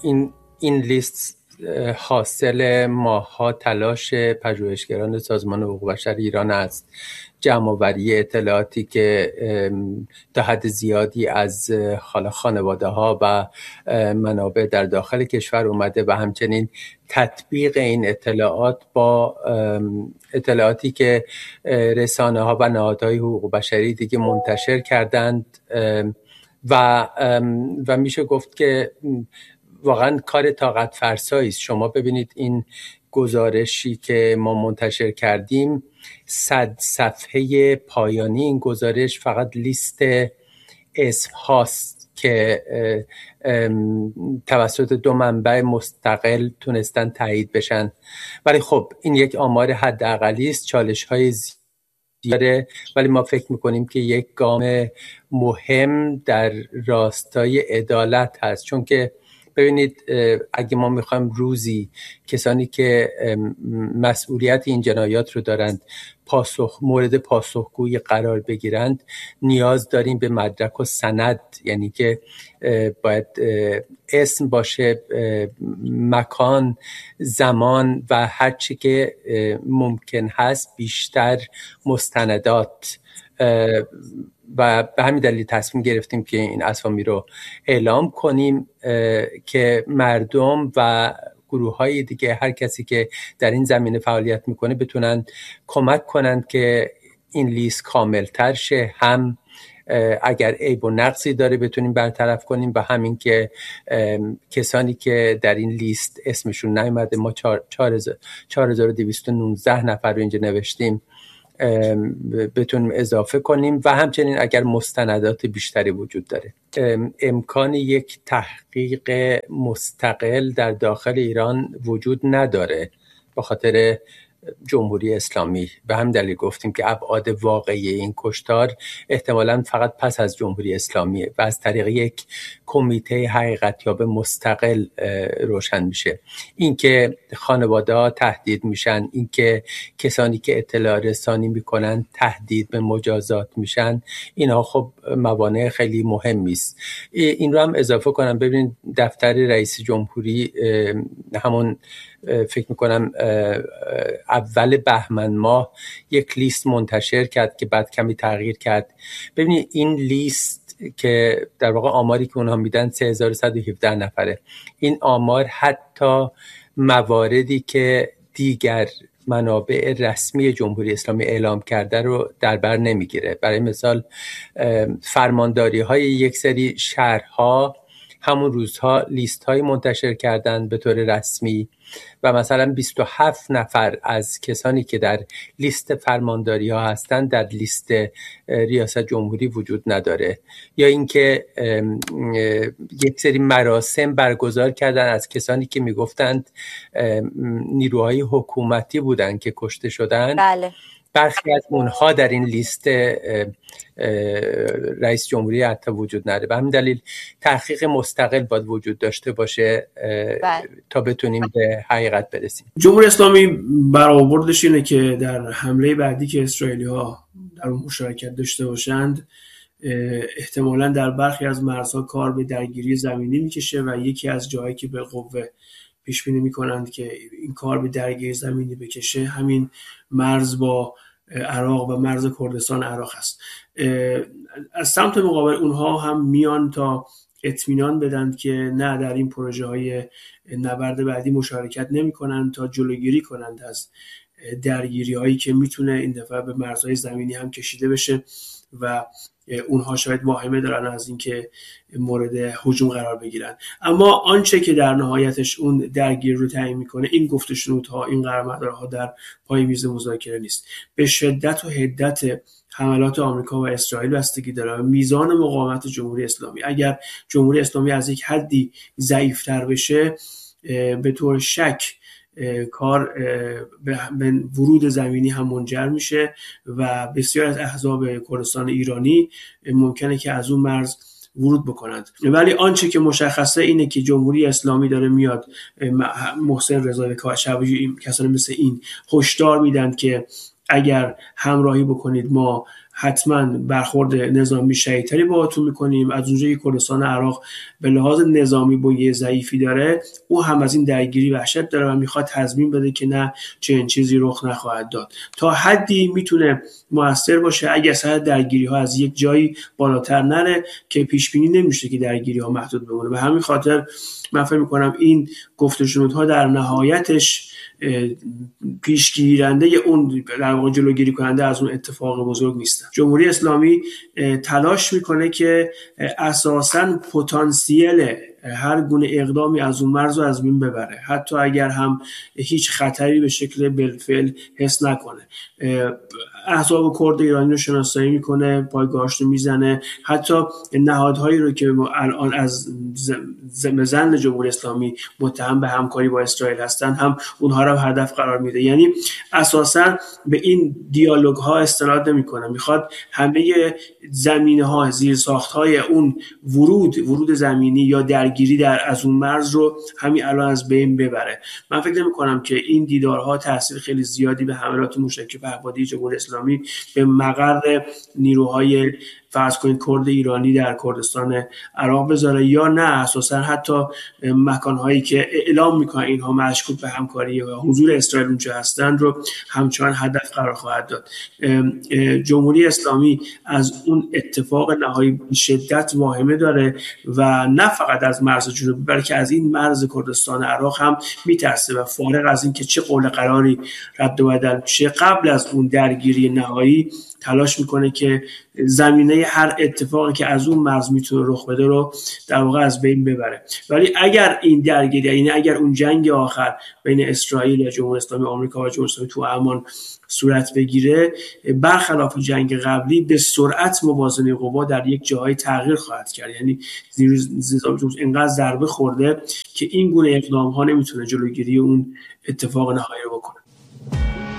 این لیست حاصل ماه‌ها تلاش پژوهشگران سازمان حقوق بشر ایران است، جمع‌آوری اطلاعاتی که تا حد زیادی از خانواده‌ها و منابع در داخل کشور اومده و همچنین تطبیق این اطلاعات با اطلاعاتی که رسانه‌ها و نهادهای حقوق بشری دیگه منتشر کردند و میشه گفت که واقعا کار طاقت فرسایی است. شما ببینید این گزارشی که ما منتشر کردیم 100 صفحه پایانی این گزارش فقط لیست اسم هاست که توسط 2 منبع مستقل تونستن تایید بشن، ولی خب این یک آمار حداقلی است، چالش‌های زیاده، ولی ما فکر میکنیم که یک گام مهم در راستای عدالت هست. چون که ببینید اگه ما میخوایم روزی کسانی که مسئولیت این جنایات رو دارند مورد پاسخگویی قرار بگیرند، نیاز داریم به مدرک و سند، یعنی که باید اسم باشه، مکان، زمان و هر چی که ممکن هست بیشتر مستندات، و به همین دلیل تصمیم گرفتیم که این اسامی رو اعلام کنیم که مردم و گروه‌های دیگه، هر کسی که در این زمینه فعالیت میکنه، بتونن کمک کنند که این لیست کاملتر شه، هم اگر عیب و نقصی داره بتونیم برطرف کنیم و همین که کسانی که در این لیست اسمشون نیامده، ما 4219 نفر رو اینجا نوشتیم، بتونیم اضافه کنیم و همچنین اگر مستندات بیشتری وجود داره. امکان یک تحقیق مستقل در داخل ایران وجود نداره به خاطر جمهوری اسلامی. به هم دلیل گفتیم که ابعاد واقعی این کشتار احتمالاً فقط پس از جمهوری اسلامیه و از طریق یک کمیته حقیقتیاب مستقل روشن میشه. اینکه خانواده‌ها تهدید میشن، اینکه کسانی که اطلاع رسانی میکنن تهدید به مجازات میشن، اینا خب موانع خیلی مهمی است. این رو هم اضافه کنم، ببینید دفتر رئیس جمهوری همون فکر میکنم اول بهمن ماه یک لیست منتشر کرد که بعد کمی تغییر کرد. ببینید این لیست که در واقع آماری که اونها میدن 3117 نفره، این آمار حتی مواردی که دیگر منابع رسمی جمهوری اسلامی اعلام کرده رو در بر نمیگیره. برای مثال فرمانداری های یک سری شهرها همون روزها لیست های منتشر کردن به طور رسمی و مثلا 27 نفر از کسانی که در لیست فرمانداری ها هستن در لیست ریاست جمهوری وجود نداره. یا اینکه یک سری مراسم برگزار کردن از کسانی که میگفتند نیروهای حکومتی بودن که کشته شدن. بله. برخی از اونها در این لیست رئیس جمهوری حتی وجود نداره. به همین دلیل تحقیق مستقل باید وجود داشته باشه تا بتونیم به حقیقت برسیم. جمهوری اسلامی برآوردش اینه که در حمله بعدی که اسرائیلی‌ها در اون مشارکت داشته باشند، احتمالاً در برخی از مرزها کار به درگیری زمینی میکشه و یکی از جاهایی که به قوه پیش بینی میکنند که این کار به درگیری زمینی بکشه همین مرز با عراق و مرز کردستان عراق است. از سمت مقابل اونها هم میان تا اطمینان بدن که نه، در این پروژه های نبرد بعدی مشارکت نمی کنند تا جلوگیری کنند از درگیری هایی که میتونه این دفعه به مرزهای زمینی هم کشیده بشه و اونها شاید واهمه دارن از اینکه مورد هجوم قرار بگیرن. اما آنچه که در نهایتش اون درگیر رو تعیین میکنه این گفت و شنودها، این قرارمدارها در پای میز مذاکره نیست. به شدت و حدت حملات آمریکا و اسرائیل بستگی داره، میزان مقاومت جمهوری اسلامی. اگر جمهوری اسلامی از یک حدی ضعیف‌تر بشه، به طور شک کار به ورود زمینی هم منجر میشه و بسیار از احزاب کردستان ایرانی ممکنه که از اون مرز ورود بکنند. ولی آنچه که مشخصه اینه که جمهوری اسلامی داره میاد، محسن رضایی و شبیه کسانی مثل این هشدار میدن که اگر همراهی بکنید ما حتما برخورد نظامی شدیدتری باهاتون میکنیم. از اونجایی که کردستان عراق به لحاظ نظامی بنیه ضعیفی داره، او هم از این درگیری وحشت داره و میخواد تضمین بده که نه چنین چیزی رخ نخواهد داد. تا حدی میتونه موثر باشه اگه سطح درگیری ها از یک جایی بالاتر نره که پیش بینی نمیشه که درگیری ها محدود بمونه. به همین خاطر من فکر میکنم این گفت و شنودها در نهایتش پیشگیرنده اون، در واقع جلوگیری کننده از اون اتفاق بزرگ نیستن. جمهوری اسلامی تلاش میکنه که اساساً پتانسیل هر گونه اقدامی از اون مرز رو از بین ببره، حتی اگر هم هیچ خطری به شکل بالفعل حس نکنه. احزاب کرد ایرانی رو شناسایی میکنه، پایگاهاش رو میزنه، حتی نهادهایی رو که الان از زن جمهوری اسلامی متهم به همکاری با اسرائیل هستن هم اونها رو هدف قرار میده. یعنی اساسا به این دیالوگ ها استناد نمیکنه، میخواد همه زمینه ها، زیر ساخت های اون ورود زمینی یا درگیری در از اون مرز رو همین الان از بین ببره. من فکر نمی‌کنم که این دیدارها تاثیر خیلی زیادی به حملات موشکی پهپادی جمهوری اسلامی به مقر نیروهای فرض کنید کرد ایرانی در کردستان عراق بذاره، یا نه اساسا حتی مکانهایی که اعلام میکنن اینها مشکوک به همکاری و حضور اسرائیل اونجا هستند رو همچنان هدف قرار خواهد داد. جمهوری اسلامی از اون اتفاق نهایی شدت واهمه داره و نه فقط از مرز جنوبی بلکه از این مرز کردستان عراق هم میترسه و فارغ از این که چه قول قراری رد و بدل میشه قبل از اون درگیری نهایی تلاش میکنه که زمینه هر اتفاقی که از اون مرز میتونه رخ بده رو در واقع از بین ببره. ولی اگر این درگیری، یعنی اگر اون جنگ آخر بین اسرائیل و جمهوری اسلامی آمریکا و جمهوری اسلامی تو عمان صورت بگیره، برخلاف جنگ قبلی به سرعت موازنه قوا در یک جای تغییر خواهد کرد. یعنی اینقدر ضربه خورده که این گونه اقدام ها نمیتونه جلوگیری اون اتفاق نهایی رو بکنه.